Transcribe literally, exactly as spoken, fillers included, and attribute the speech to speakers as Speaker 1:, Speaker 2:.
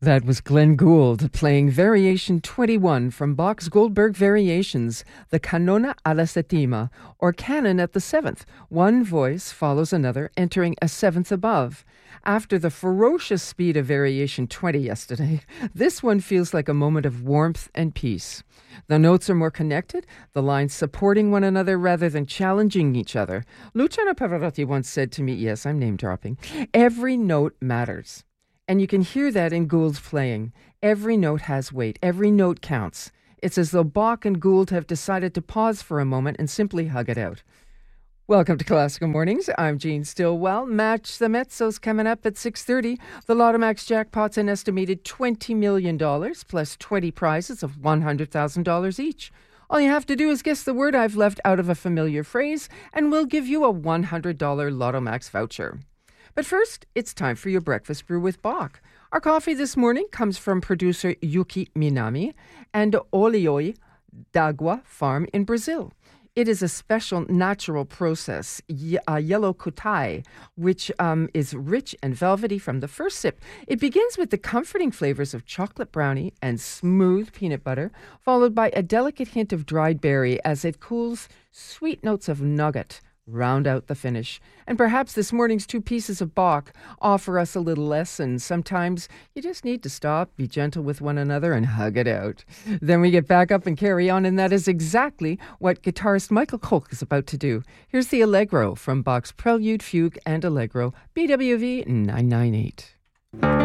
Speaker 1: That was Glenn Gould playing Variation twenty-one from Bach's Goldberg Variations, the Canona alla settima, or canon at the seventh. One voice follows another, entering a seventh above. After the ferocious speed of Variation twenty yesterday, this one feels like a moment of warmth and peace. The notes are more connected, the lines supporting one another rather than challenging each other. Luciano Pavarotti once said to me, yes, I'm name dropping, every note matters. And you can hear that in Gould's playing. Every note has weight. Every note counts. It's as though Bach and Gould have decided to pause for a moment and simply hug it out. Welcome to Classical Mornings. I'm Jean Stillwell. Match the Mezzos coming up at six thirty. The Lotomax jackpot's an estimated twenty million dollars plus twenty prizes of one hundred thousand dollars each. All you have to do is guess the word I've left out of a familiar phrase, and we'll give you a one hundred dollars Lotomax voucher. But first, it's time for your breakfast brew with Bach. Our coffee this morning comes from producer Yuki Minami and Olioi d'Agua Farm in Brazil. It is a special natural process, a yellow kutai, which um, is rich and velvety from the first sip. It begins with the comforting flavors of chocolate brownie and smooth peanut butter, followed by a delicate hint of dried berry as it cools. Sweet notes of nugget round out the finish. And perhaps this morning's two pieces of Bach offer us a little lesson. Sometimes you just need to stop, be gentle with one another, and hug it out. Then we get back up and carry on, and that is exactly what guitarist Michael Kolk is about to do. Here's the Allegro from Bach's Prelude, Fugue, and Allegro, B W V nine ninety-eight.